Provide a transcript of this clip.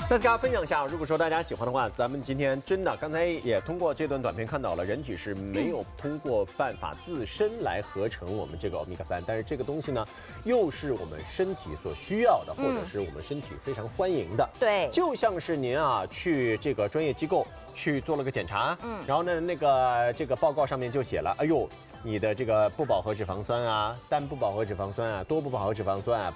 再次跟大家分享一下，如果说大家喜欢的话，咱们今天真的刚才也通过这段短片看到了，人体是没有通过办法自身来合成我们这个欧米伽3，但是这个东西呢，又是我们身体所需要的，或者是我们身体非常欢迎的。 对， 就像是您啊去这个专业机构去做了个检查，然后呢这个报告上面就写了，哎呦。你的这个不饱和脂肪酸啊、单不饱和脂肪酸啊、多不饱和脂肪酸啊、